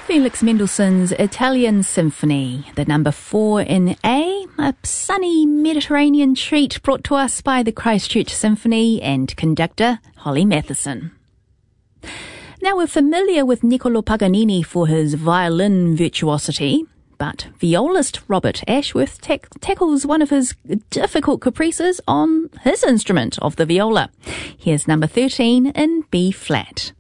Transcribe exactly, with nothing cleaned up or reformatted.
Felix Mendelssohn's Italian Symphony, the number four in A, a sunny Mediterranean treat brought to us by the Christchurch Symphony and conductor Holly Matheson. Now we're familiar with Niccolò Paganini for his violin virtuosity, but violist Robert Ashworth tack- tackles one of his difficult caprices on his instrument of the viola. Here's number thirteen in B flat.